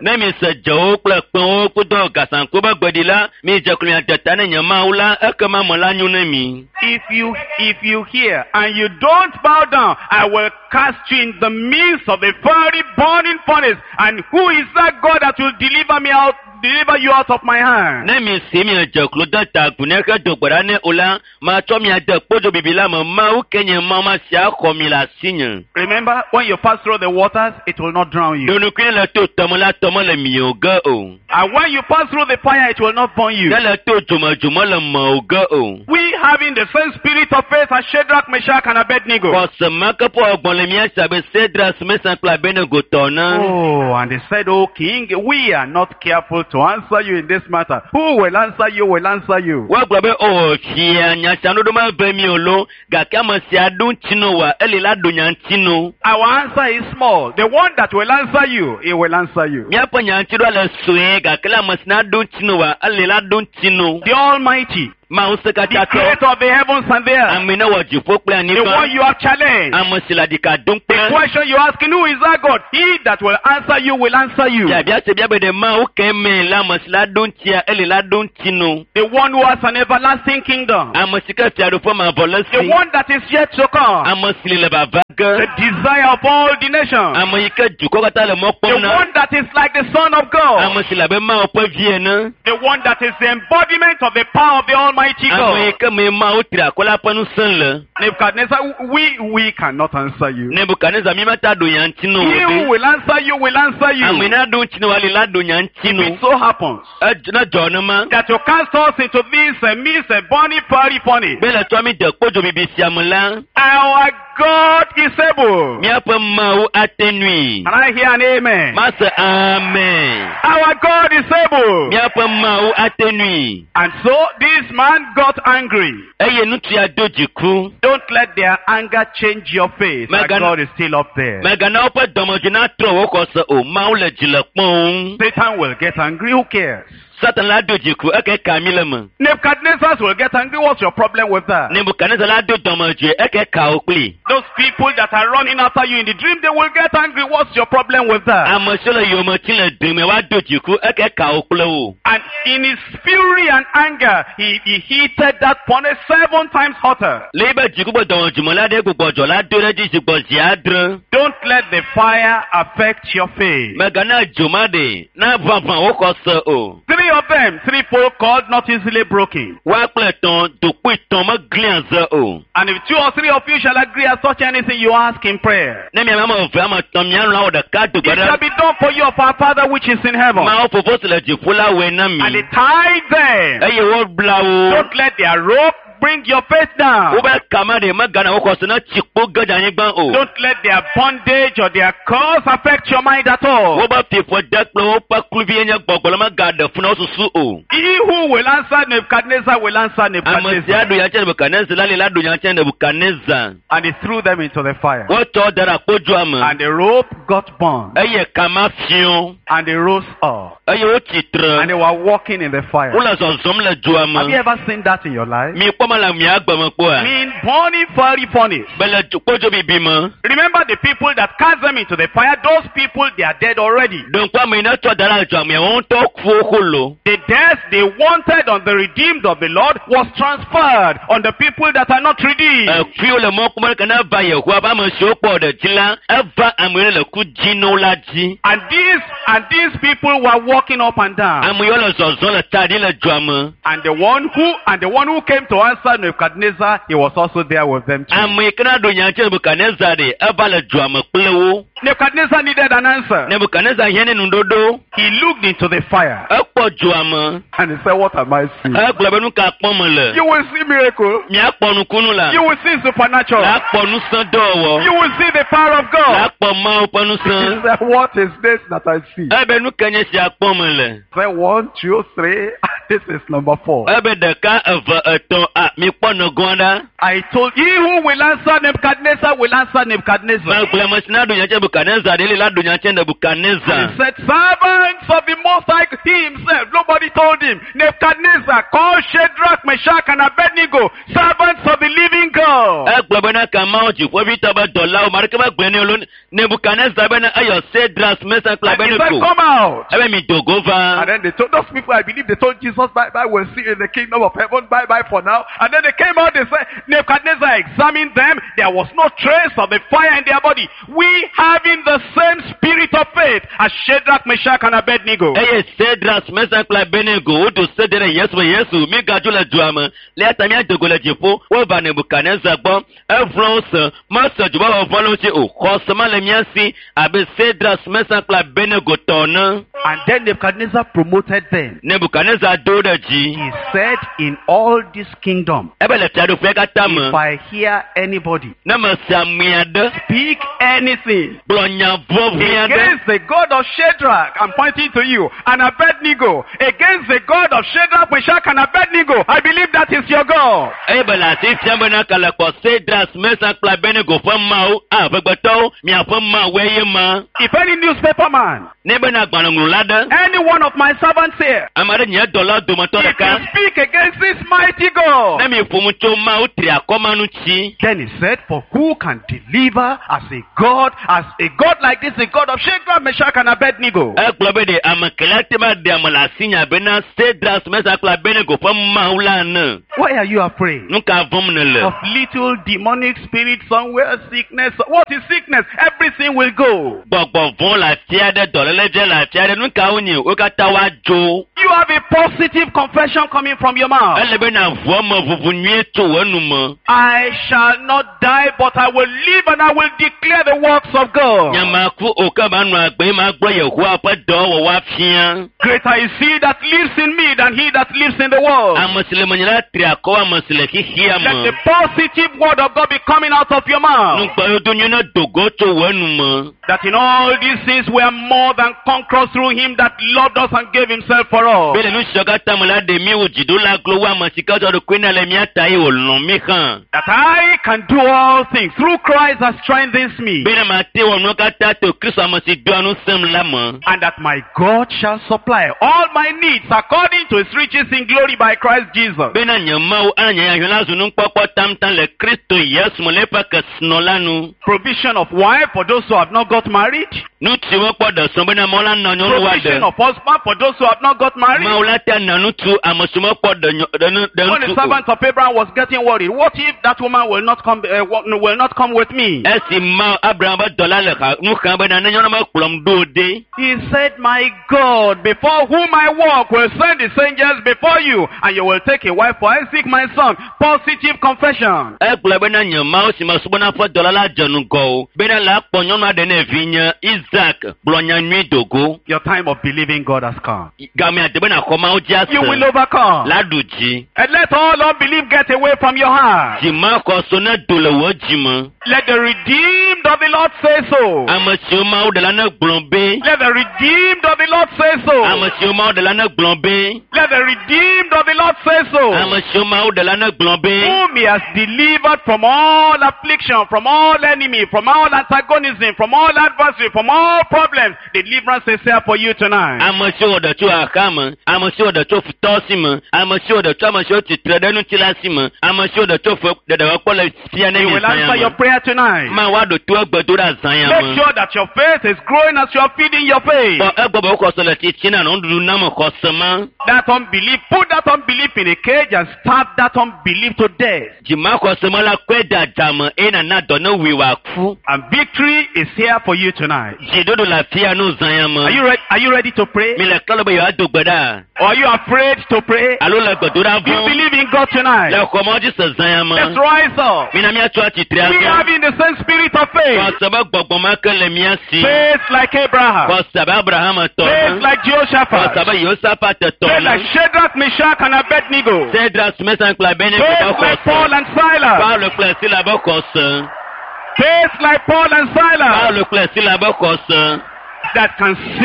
If you hear and you don't bow down, I will cast you in the midst of a fiery burning furnace. And who is that God that will deliver you out of my hand? Remember, when you pass through the waters, it will not drown you. And when you pass through the fire, it will not burn you. We having the same spirit of faith as Shadrach, Meshach, and Abednego. Oh, and they said, oh king, we are not careful to answer you in this matter. Who will answer you will answer you. Our answer is small. The one that will answer you, he will answer you. The Almighty, the creator of the heavens and the earth, the one you have challenged, the question you asking, who is that God? He that will answer you will answer you. The one who has an everlasting kingdom, the one that is yet to come, the desire of all the nations, the one that is like the Son of God, the one that is the embodiment of the power of the Almighty God. Nebuchadnezzar, we cannot answer you. He who will answer you will answer you. If it so happens that you cast us into this midst of burning fiery furnace, our God is able. And I hear an amen. Amen. Our God is able. And so this man got angry. Don't let their anger change your faith. My God is still up there. Satan will get angry. Who cares? Nebuchadnezzar will get angry. What's your problem with that? Those people that are running after you in the dream, they will get angry. What's your problem with that? And in his fury and anger, he heated that furnace 7 times hotter. Don't let the fire affect your faith. 3 of them, 3-fold cord, not easily broken. And if 2 or 3 of you shall agree as such anything you ask in prayer, it shall be done for you of our Father which is in heaven. And he tied them. Don't let their rope bring your faith down. Don't let their bondage or their curse affect your mind at all. He who will answer Nebuchadnezzar will answer Nebuchadnezzar. And he threw them into the fire. And the rope got burned. And they rose up. And they were walking in the fire. Have you ever seen that in your life? Mean burning fiery furnace. Remember the people that cast them into the fire, those people, they are dead already. The death they wanted on the redeemed of the Lord was transferred on the people that are not redeemed. And these people were walking up and down. And the one who came to answer Nebuchadnezzar, he was also there with them too. Nebuchadnezzar needed an answer. He looked into the fire and he said, what am I seeing? You will see miracle. You will see supernatural. You will see the power of God. He said, what is this that I see? Say 1, 2, 3. This is number 4. Ebe deka eva eto a mi pono gonda. I told he who will answer Nebuchadnezzar will answer Nebuchadnezzar. Ma kule masina dunya che Nebuchadnezzar dele la dunya che Nebuchadnezzar. He said, servants of the Most High, he himself, nobody told him. Nebuchadnezzar, call Shadrach, Meshach, and Abednego, servants of the living God. Egbebena kama oji fo bi toba dola o marikaba gbeni olun Nebuchadnezzar bena ayo Shadrach, Meshach, and And he Abednego. said, come out. Ebe mi dogova. And then they told those people, I believe they told Jesus, bye-bye, we'll see you in the kingdom of heaven, bye-bye for now. And then they came out, they said, Nebuchadnezzar examined them. There was no trace of the fire in their body. We having the same spirit of faith as Shadrach, Meshach, and Abednego. Eye Shadrach, Meshach, and Abednego o do sedere Yesu mi gaju le duama. Le atami adogo le jefo o ba Nebuchadnezzar gbo. Evron ma se ju ba follow se o khosama le miasi abe Shadrach, Meshach, and Abednego tona. And then Nebuchadnezzar promoted them. Nebuchadnezzar do the ji. He said, in all this kingdom, Ebe le tiado fe ka tama. if I hear anybody Na ma samiade. speak anything Blonya voviade. against the God of Shadrach, I'm pointing to you, and Abednego, against the God of Shadrach, Meshach, and Abednego, I believe that is your God. Ebe la ti fiambe na kala ko Shadrach, Meshach, and Abednego fo mau a fe gbeto mi a fo ma weye ma. If any newspaper man, Nebe na gbanangu lade. any one of my servants here, Amare nye dola do mato if ka. you speak against this mighty God, Na mi fumu cho ma o tri akoma nu chi. then he said, for who can deliver as a God like this, a God of Shadrach, Meshach, and Abednego? E globe de amakelate ma de amala sinya bena Shadrach, Meshach, and Abednego fo ma ula na. Why are you afraid Nuka vom ne le. of little demonic spirit somewhere, sickness? What is sickness? Everything will go. Gbogbo von la tiade dolele je la tiade nuka onye o ka ta wa jo. You have a positive confession coming from your mouth. Ele be na vo mo vuvu nwie to wanu mo. I shall not die, but I will live and I will declare the works of God. Nyama ku o ka ba nu agbe ma gbo Yehowa pa do wo wa fia. Greater is he that lives in me than he that lives in the world. Amasile manyala tri akowa masile ki hia Let mo. the positive word of God be coming out of your mouth. Nupa yo do nyuna dogo to wanu mo. That in all these things we are more than conquerors through him that loved us and gave himself for us. Bele nu shoga tamala de mi o jido la glo wa masika to kwena le mi atai o lo mi kan. That I can do all things through Christ that strengthens me. Bele ma te wo no ka ta to Kristo amasi do anu sem la mo. And that my God shall supply all my needs according to his riches in glory by Christ Jesus. Bena nyama o anya ya hona zunu popo tamtan le Kristo Yesu mo le pa ka snolanu. Provision of wife for those who have not got married. Nu ti wo podo so bena mo la no nyo wa Provision de. of husband for those who have not got married. Ma ula ta nanu tu amosumo podo When the servant of Abraham was getting worried, what if that woman will not come with me? Esi ma Abraham ba dola le ka nu kan bena na nyona ma kulom do de. He said, my God, before whom I walk, will send his angels before you, and you will take a wife for Isaac, my son. Positive confession. E kula bena nyama o si ma subona fo dola la janu go. Bena la po nyona de na vinya Isaac blonya nwi dogo. Your time of believing God has come. Gami ate bena koma o jas. You will overcome. La duji. And let all unbelief get away from your heart. Jima ko so na dole wo jima. Let the redeemed of the Lord say so. Amasi o ma o de la na glombe. Let the redeemed of the Lord say so. Amasi o ma o de la na glombe. Let the redeemed of the Lord say so. Amasi o ma o de la na glombe. Whom he has delivered from all affliction, from all enemy, from all antagonism, from all adversary, from all problems. Deliverance is here for you tonight. Amasi o de tu akama. Amasi o de tu futosima. Amasi o de tu amasi o ti tredenu tilasima. Amasi o de tu fu de de ko le tia na He will answer your prayer tonight. Ma wa do tu agbadura zanya ma. Make sure that your faith is growing as you are feeding your faith. Bo egbo bo ko so le ti tina no ndu na mo ko sama. That unbelief, put that unbelief in a cage and stab that unbelief to death. Jima ko sama la kweda jama ina na do no wi wa ku. And victory is here for you tonight. Jidodo la fia no zanya ma. Are you ready to pray? Mi le kalo be yo adogbada. Or are you afraid to pray? Alo le gbadura You vo. believe in God tonight. Le ko mo ji se zanya ma. Let's rise up. Mi na mi atu ati tri We aso. have in the same spirit of faith. Ko saba gbogbo ma ke le mi asi. Faith like Abraham. Ko saba Abraham to. Faith like Ko Jehoshaphat. saba Yosafat to. Faith like Shadrach, Meshach, and Abednego. Shadrach, Meshach, and Abednego Faith like Paul and Silas. Paul kle si la ba ko se. Faith like Paul and Silas. Paul kle si la ba ko se. That can sing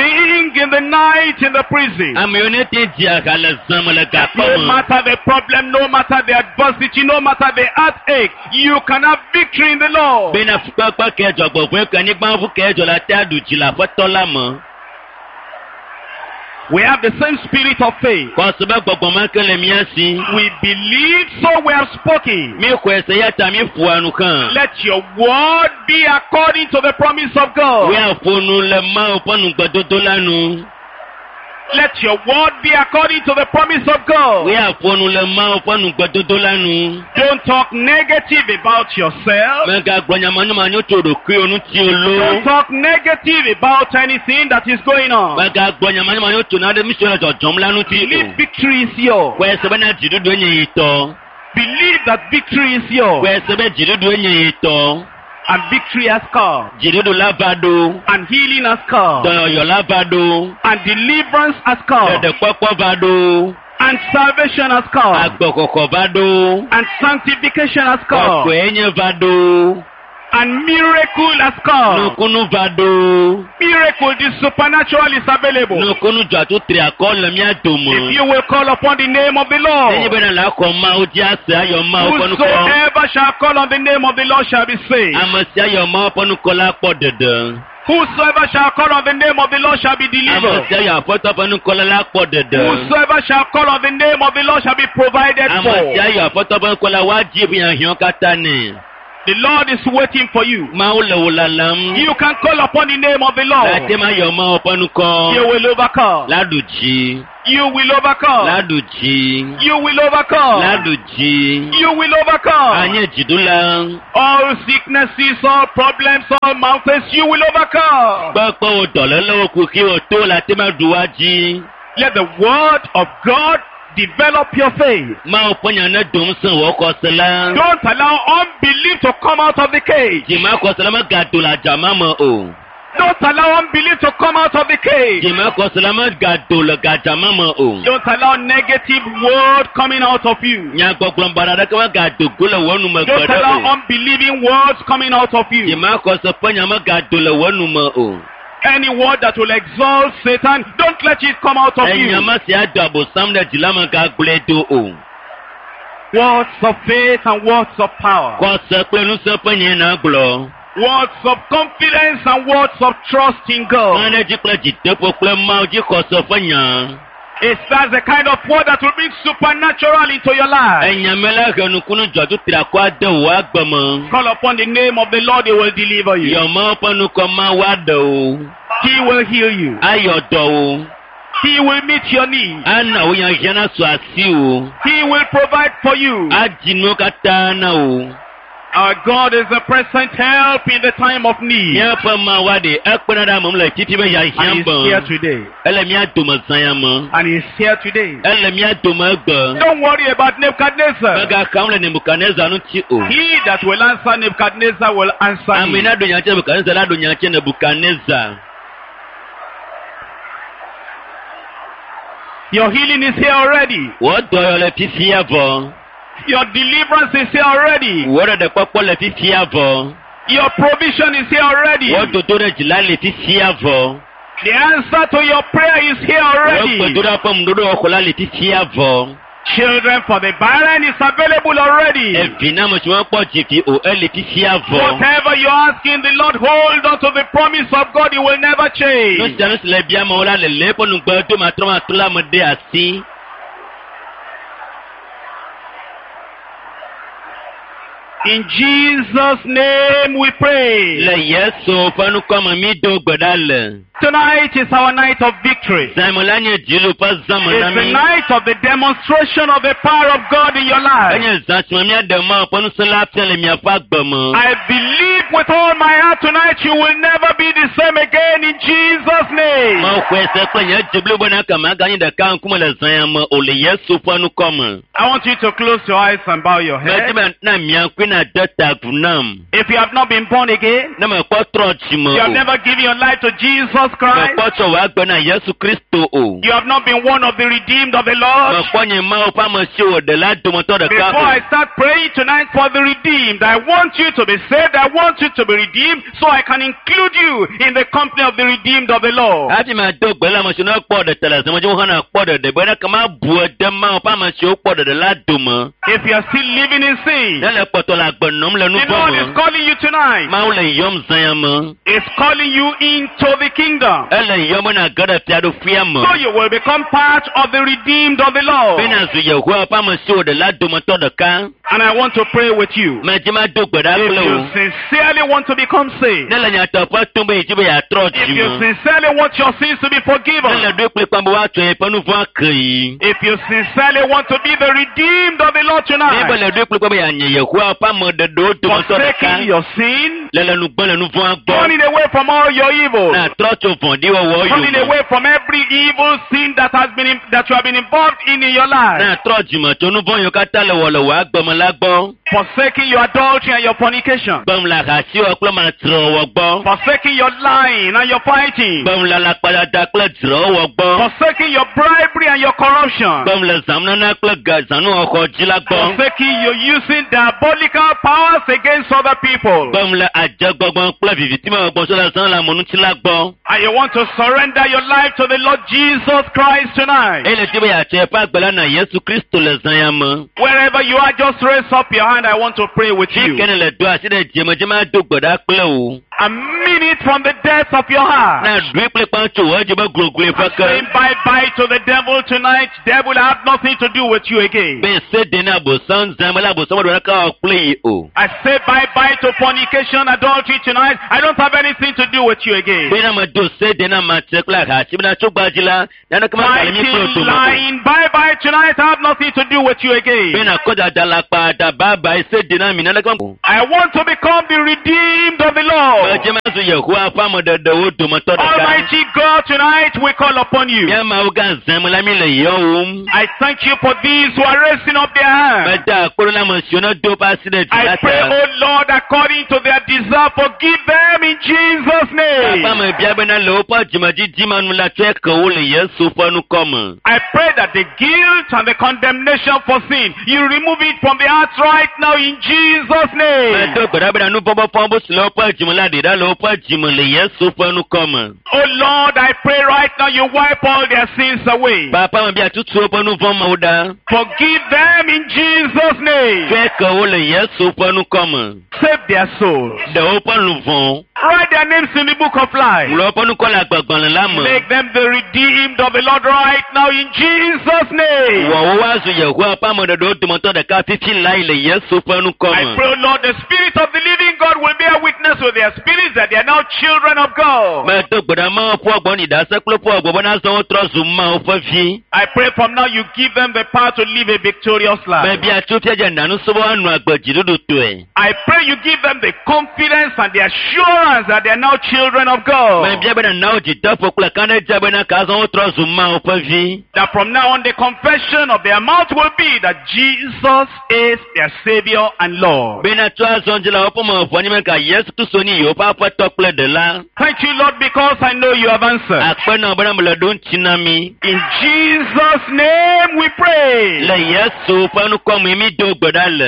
sing in the night in the prison. Ame yiwo nete dzi aha le zã me le gakpɔ No me. matter the problem, no matter the adversity, no matter the heartache, you can have victory in the Lord. Bena fukpakpa ke dzɔgbɔʋɔe ke anyigbaʋu ke dzɔ la te aɖu dzi le Aƒetɔ la me. We have the same spirit of faith. Kɔse be gbɔgbɔ ma ke le mía si. We believe, so we have spoken. Mi xɔe se ya ta mi ƒoa nu xã. Let your word be according to the promise of God. We aƒo nu le Mawu ƒe nugbedodo la nu. Let your word be according to the promise of God. We aƒo nu le Mawu ƒe nugbedodo la nu. Don't talk negative about yourself. Megagblɔ nyamanyamanyo tso ɖokuiwo ŋuti o lo. Don't talk negative about anything that is going on. Megagblɔ nyamanyamanyo tso na ɖe mi si le dzɔdzɔm la ŋuti Believe o. victory is yours. Xɔe se bena dziɖuɖu nye yitɔ. Believe that victory is yours. Xɔe se be dziɖuɖu nye yitɔ. And victory has come. Dziɖuɖu la va ɖo. And healing has come. Dɔyɔyɔ la va ɖo. And deliverance has come. Ɖeɖekpɔkpɔ va ɖo. And salvation has come. Agbɔxɔxɔ va ɖo. And sanctification has come. Kɔkɔenye va ɖo. And miracle has come. Nukunu va ɖo. Miracle, the supernatural is available. Nukunu dzɔatutri akɔ le mía If dome. you will call upon the name of the Nenye Lord, bena la xɔ Mawu dzi ase ayɔ Mawu ƒe nukɔ. whosoever shall call on the name of the Lord shall be saved. Ame si ayɔ Mawu ƒe nukɔ la kpɔ ɖeɖe. Whosoever shall call on the name of the Lord shall be Ame delivered. si ayɔ Aƒetɔ ƒe nukɔ la kpɔ ɖeɖe. Whosoever shall call on the name of the Lord shall be provided Ame si for. ayɔ Aƒetɔ ƒe nukɔ la woadzi hiãhiãwo katã nɛ. The Lord is waiting for you. Mawu le wo lalam. You can call upon the name of the La Lord. te ma yɔ Mawu ƒe You nukɔ. will overcome. La ɖu dzi. You will overcome. La ɖu dzi. You will overcome. La ɖu dzi. You will overcome. Anye dziɖula. All sicknesses, all problems, all mountains, you will overcome. Gbɔkpɔ wo dɔléle wo kuxi wo to la te ma ɖu wa dzi. Let the word of God develop your faith. Mawu ƒe nya ne dom se wɔ xɔse la. Don't allow unbelief to come out of the cage. Dzima xɔse la megado le adzama me o. Don't allow unbelief to come out of the cage. Dzima xɔse la megado le gadzama me o. Don't allow negative word coming out of you. Nyagbɔgblɔ bana ɖeke megado go le wɔ nume gbe Don't ɖe allow o. unbelieving words coming out of you. Dzima xɔse ƒe nya megado le wɔ nume o. Any word that will exalt Satan, don't let it come out of you. Enyama si ado abosam ɖe dzi la megagblɔe do o. Words of faith and words of power. Xɔse kple ŋusẽ ƒe nye na gblɔ. Words of confidence and words of trust in God. Ŋa dzi kple dzideƒo kple Mawu dzi xɔse ƒe nya. That's the kind of word that will bring supernatural into your life. Enyame la he nukunu dzɔdzutri akɔ ade wò agbe me. Call upon the name of the Lord, He will deliver you. Yɔ Mawu ƒe nukɔ Mawu aɖe wo. He will heal you. Ayɔ dɔ wo. He will meet your needs. Ana wo hiãhiã na su asi wo. He will provide for you. Adzi nuwo katã na wo. Our God is a present help in the time of need. Míaƒe Mawu aɖe ekpena ɖe ame le titi be And hiãhiã He's here be. today. Ele mía dome zã me. And He's here today. Ele mía dome egbe. Don't worry about Nebuchadnezzar. Megakam le Nebukadnezar ŋuti o. He that will answer Nebuchadnezzar will answer Ame me. na ɖo nya tse Nebukadnezar la ɖo nya tse Nebukadnezar. Your healing is here already. Wò dɔyɔ le fifia vɔ. Your deliverance is here already. Wò ɖeɖekpɔkpɔ le fifia vɔ. Your provision is here already. Wò dodo ɖe dzi la le fifia vɔ. The answer to your prayer is here Wò already. gbedoɖa ƒe ŋuɖoɖo xɔ la le fifia vɔ. Children for the barren is available already. Evi na me si wɔn kpɔ dzivi o ele fifia vɔ. Whatever you're asking the Lord, hold on to the promise of God. He will never change. Nusia nu si le bia me wo la le le eƒe nugbe do matrɔmatro la me ɖe asi. In Jesus' name we pray. Le Yesu ƒe nukɔ me mi do gbe ɖa le. Tonight is our night of victory. Zã me la nye dziɖo ƒe zã me na It's the mi. night of the demonstration of the power of God in your life. Enye zã si me míaɖe Mawu ƒe ŋusẽ la fia le miaƒe agbe me. I believe with all my heart tonight you will never be the same again in Jesus' name. Mawu xɔe se kple nye dzi blibo na ke maganyi ɖeka ŋkume le zã ya me o le Yesu ƒe nukɔ me. I want you to close your eyes and bow your Medi head. be na miakoe na de ta agu nam. If you have not been born again, Ne mekpɔ trɔ dzi me you have o. never given your life to Jesus Christ, Mekpɔ tsɔ wò agbe na Yesu Kristo o. you have not been one of the redeemed of the Lord. Mekpɔ nye Mawu ƒe ame si wòɖe la dometɔ ɖeka Before o. I start praying tonight for the redeemed, I want you to be saved. I want you to be redeemed. so I can include you in the company of the redeemed of the Lord. Ati ma do gbela mo sino po de tele se mo ju hana po de be na kama bu de ma o pa ma se o po de la do mo. If you are still living in sin, le poto la gbonom le nu the bo Lord mo. is calling you tonight. Ma o le yom zan mo. Is calling you into the kingdom. Ele yom na gada pia do fia mo. So you will become part of the redeemed of the Lord. Be na zu ye ho pa ma se o de la do mo to de kan. And I want to pray with you. Ma ji ma do gbeda If klo. you sincerely want to become saved, Ne le nya to pa tumbe ji be ya tro if ji you mo. sincerely want your sins to be Ne forgiven, le do pe pa mo wa to e pa nu fo akai. if you sincerely want to be the redeemed of the Lord Ne tonight, be le do pe pa be ya nye ye ho pa mo de do to mo to de forsaking kan. your sin, Le nu gbon le nu fo agbo. turning away from all your evil, Na tro to fon di wo wo turning yo. away from every evil sin that you have been involved in your life, Na tro ji mo to nu bon yo ka ta le wo wa gbo mo la gbo. forsaking your adultery and your fornication, Gbom la ka si o klo ma tro wo gbo. forsaking your lying and your fighting, Gbom la pada da klo tro wo gbo. forsaking your bribery and your corruption, Gbom la zamna na klo ga zanu o ko ji la gbo. forsaking you using diabolical powers against other people, Gbom la aje gbogbon klo vivi ti mo gbo so la san la mo nu ti la gbo. and you want to surrender your life to the Lord Jesus Christ tonight. Ele ti be ya che pa gbela na Yesu Kristo le zan ya mo. Wherever you are, just raise up your hand. I want to pray with Ti you. ken le do aside je mo do gboda klo o. A minute from the depth of your heart. Na dwi ple pa cho o je ba glogule fa ka. Saying bye-bye to the devil tonight. Devil, I have nothing to do with you again. Be se de na bo san zan la bo so mo do ka o play o. I say bye-bye to fornication, adultery tonight. I don't have anything to do with you again. Be na ma do se de na ma che kla ha chi na cho gbajila na ka ma kale mi pro to mo. Lying, bye-bye tonight. I have nothing to do with you Be again. na ko da la pa da bye se de na mi na ka. I want to become the redeemed of the Lord. Je ma zu ye ho afa mo de o do mo to da ka. Almighty God, tonight we call upon you. Ya ma o ga zan mo la mi le yo o. I thank you for these who are raising up their hands. Ba da ko la mo si na do pa accident I la pray, ta. oh Lord, according to their desire, forgive them in Jesus' name. Ba mo bia be na lo pa jima ji jima nu la che ko o le Yesu fa nu ko mo. I pray that the guilt and the condemnation for sin, you remove it from the hearts right now in Jesus' Ba name. do gbada be na nu bo fon bo si lo pa jima la de da lo pa jima le Yesu fa nu ko mo. Oh Lord, I pray right now you wipe all their sins away. Papa mo bia tutu o pa nu fon mo da. Forgive them in Jesus' name. Che ko o le Yesu fa nu ko mo. Save their souls. De o pa nu fon. Write their names in the book of life. Lo pa nu ko la gbagban la mo. Make them the redeemed of the Lord right now in Jesus' name. Wo wa zu ye ho pa mo de do to mo to de ka titi lai le Yesu fa nu ko I mo. pray, oh Lord, the Spirit of the living God will bear witness with their spirits that they are now children of God. Ma to gbada ma fo ogbon ni da se klo fo ogbon na so tro zu ma o fa fi. I pray from now you give them the power to live a victorious Ma life. bia tu fi je nanu so bo anu agbaji dudu to e. I pray you give them the confidence and the assurance that they are now children of Ma God. bia be na na o ji da fo kula kana ja be na ka so tro zu ma o fa fi. That from now on the confession of their mouth will be that Jesus is their Savior and Lord. Be na tu azon ji la o po mo fo ni me ka Yesu tu so ni yo pa fa to kle de la. Thank you, Lord, because I know you have answered. Akpe na bo na mo le don chinami. In Jesus' name we pray. Le Yesu fa nu ko mi do gbada le.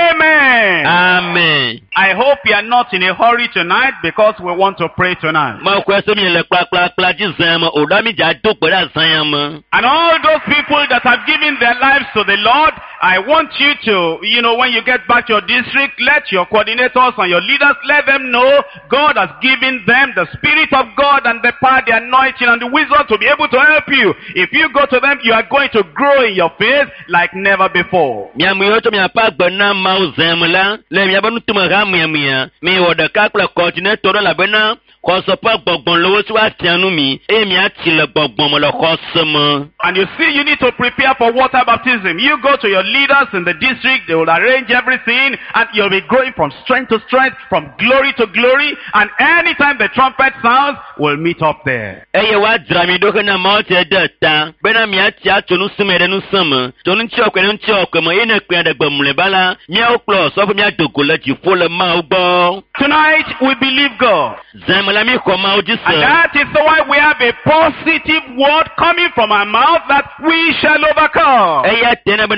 Amen. Amen. I hope you are not in a hurry tonight because we want to pray tonight. Ma ko so mi le kla ji zan mo o da mi ja do gbada zan ya mo. And all those people that have given their lives to the Lord, I want you to, when you get back to your district, let your coordinators and your leaders, let them know God has given them the Spirit of God and the power, the anointing and the wisdom to be able to help you. If you go to them, you are going to grow in your faith like never before. Mi amu yo to mi apa gbana ma o zan mo la. Le mi abanu tu ma ga mi wo de ka kla coordinator la bena. Ko so pa gbogbon lowo si wa tianu mi. E mi ati le gbogbon mo lo ko so mo. And you see, you need to prepare for water baptism. You go to your leaders in the district, they will arrange everything, and you'll be growing from strength to strength, from glory to glory, and anytime the trumpet sounds, we'll meet up there. Eye wa dra mi do na ma o te de ta. Bena mi ati atunu sumere nu sama. Tonu nchi okwe mo ina kwe de gbomle bala. Mi o klo so fu mi adogo le ji fo le ma o gbo. Tonight, we believe God. Zamala mi ko ma o ji And se. that is why we have a positive word coming from our mouth that we shall overcome. Eye te na bena nyan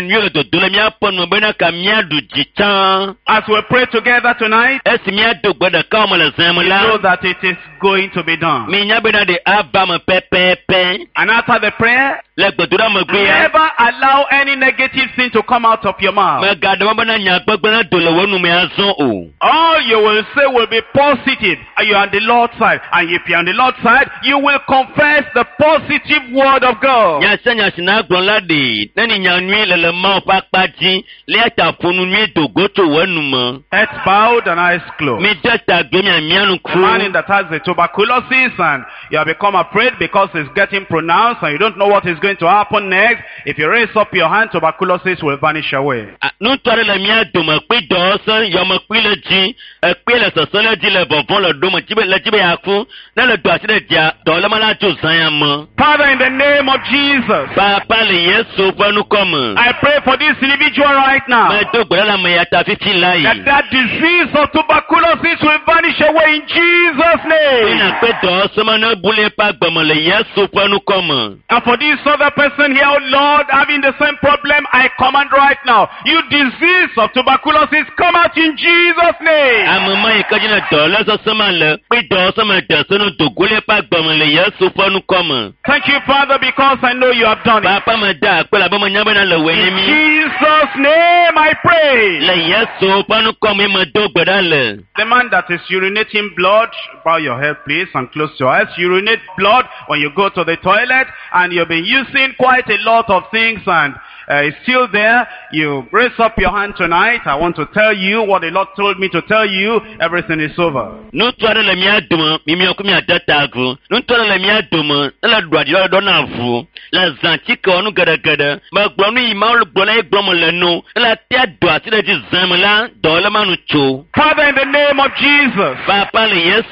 nyo le dodole mia ponu bena ka mia du jitan. As we pray together tonight, Esi mia do gbeda ka mo le you know zemla. that it is going to be done. Mi nya bena de aba mo pepepe. And after the prayer, Le gbedura mo gbe ya. never allow any negative thing to come out of your mouth. Me ga de mo bena nya gbegbe na do le wonu me azon o. All you will say will be positive. And you're on the Lord's side. And if you're on the Lord's side, you will confess the positive word of God. Nya senya sina gbon la de. Nani nya nwi le ma pa pa ji. Le ta fonu nwi do goto wonu mo. Heads bowed and eyes closed. Mi de ta gbe mi amianu The man ku. that has the tuberculosis and you have become afraid because it's getting pronounced and you don't know what is going to happen next. If you raise up your hand, tuberculosis will vanish away. Nu tore le mia do mo pe do so yo mo pe le ji. E pe le so so le ji le bobon le do mo jibe le jibe yaku. Na le do ati le dia do le ma la jo zan ya mo. Father, in the name of Jesus, Papa le Yesu fanu komo. I pray for this individual right now. Me do gbe la me ya ta fifi lai. That disease of tuberculosis will vanish away in Jesus' name. Ina pe do so ma na bule pa gbomo le Yesu fanu komo. And for this other person here, oh Lord, having the same problem, I command right now, you disease of tuberculosis, come out in Jesus' name. Amama e ka jina do le so so ma le pe do so ma de so no do gule pa gbomo le Yesu fanu komo. Thank you, Father, because I know you have done it. Papa me da pe la bo mo nya be na le we ni In mi. Jesus' name I pray. Le Yesu fanu komo me do gbe da le. The man that is urinating blood, bow your head please and close your eyes. Urinate blood when you go to the toilet and you've been using quite a lot of things and it's still there. You raise up your hand tonight. I want to tell you what the Lord told me to tell you. Everything is over. Nu tore le mi adumo mi mi okumi adata gu. Nu tore le mi adumo la do adi do na fu. La zanti ko nu gada gada. Ma gbo nu ima lu gbo la gbo mo le nu. La ti adu ati le ti zan mo la do le manu cho. Father, in the name of Jesus, Papa le Yesu